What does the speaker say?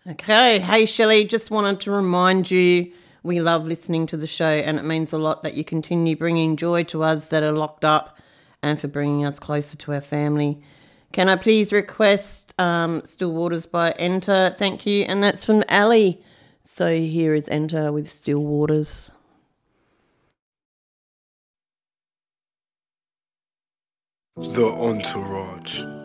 Okay. Hey, Shelley, just wanted to remind you we love listening to the show, and it means a lot that you continue bringing joy to us that are locked up and for bringing us closer to our family. Can I please request Still Waters by Enter? Thank you. And that's from Ali. So here is Enter with Still Waters. The Entourage.